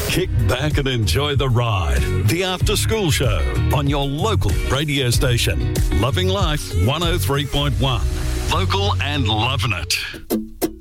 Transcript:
Kick back and enjoy the ride. The After School Show on your local radio station. Loving Life 103.1. Local and loving it.